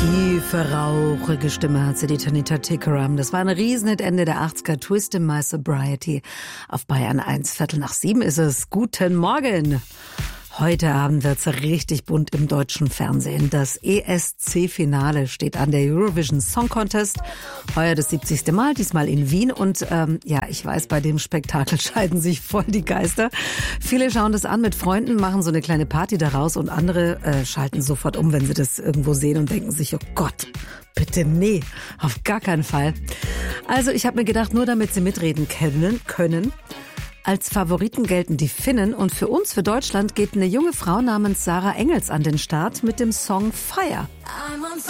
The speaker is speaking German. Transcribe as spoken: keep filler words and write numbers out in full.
Tiefe, rauchige Stimme hat sie, die Tanita Tikaram. Das war ein Riesenhit Ende der achtziger. Twist in My Sobriety. Auf Bayern eins, Viertel nach sieben ist es. Guten Morgen. Heute Abend wird's richtig bunt im deutschen Fernsehen. Das E S C-Finale steht an, der Eurovision Song Contest. Heuer das siebzigste Mal, diesmal in Wien. Und ähm, ja, ich weiß, bei dem Spektakel scheiden sich voll die Geister. Viele schauen das an mit Freunden, machen so eine kleine Party daraus und andere äh, schalten sofort um, wenn sie das irgendwo sehen und denken sich, oh Gott, bitte nee, auf gar keinen Fall. Also ich habe mir gedacht, nur damit sie mitreden können, können als Favoriten gelten die Finnen und für uns, für Deutschland, geht eine junge Frau namens Sarah Engels an den Start mit dem Song Fire.